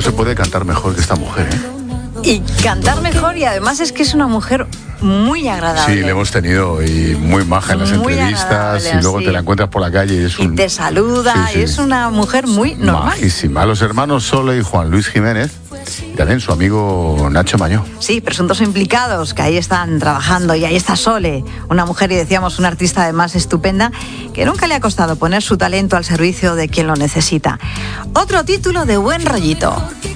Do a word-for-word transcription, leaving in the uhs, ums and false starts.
no se puede cantar mejor que esta mujer, ¿eh? Y cantar mejor, y además es que es una mujer muy agradable. Sí, le hemos tenido y muy maja en las muy entrevistas, y luego sí. te la encuentras por la calle y es un... Y te saluda, sí, sí. y es una mujer muy normal. Majísima. Los hermanos Sole y Juan Luis Jiménez, y también su amigo Nacho Mañó. Sí, presuntos implicados, que ahí están trabajando, y ahí está Sole, una mujer, y decíamos, una artista además estupenda, que nunca le ha costado poner su talento al servicio de quien lo necesita. Otro título de buen rollito.